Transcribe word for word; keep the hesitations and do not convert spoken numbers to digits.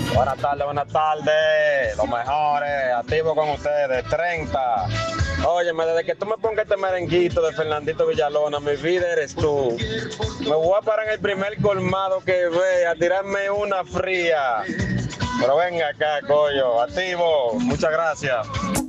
Buenas tardes, buenas tardes. Los mejores, activo con ustedes, treinta. Óyeme, desde que tú me pongas este merenguito de Fernandito Villalona, mi vida eres tú. Me voy a parar en el primer colmado que vea, a tirarme una fría. Pero venga acá, coño, activo. Muchas gracias.